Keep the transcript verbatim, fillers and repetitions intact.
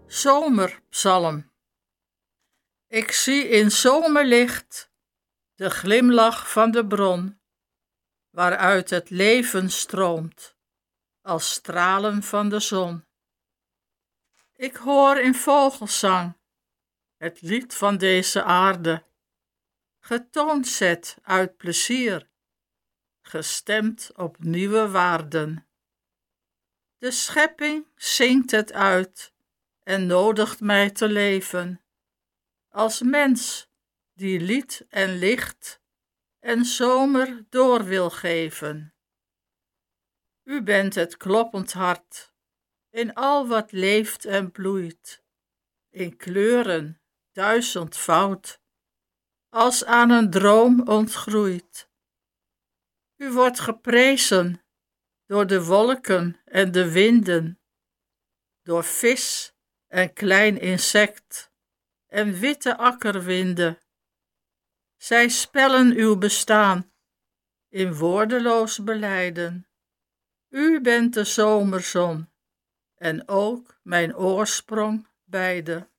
Zomerpsalm. Ik zie in zomerlicht de glimlach van de bron, waaruit het leven stroomt, als stralen van de zon. Ik hoor in vogelzang het lied van deze aarde, getoonzet uit plezier, gestemd op nieuwe waarden. De schepping zingt het uit en nodigt mij te leven, als mens die lied en licht en zomer door wil geven. U bent het kloppend hart in al wat leeft en bloeit, in kleuren duizendvoud, als aan een droom ontgroeid. U wordt geprezen door de wolken en de winden, door vis en klein insect en witte akkerwinde. Zij spellen uw bestaan in woordeloos belijden. U bent de zomerzon en ook mijn oorsprong beide.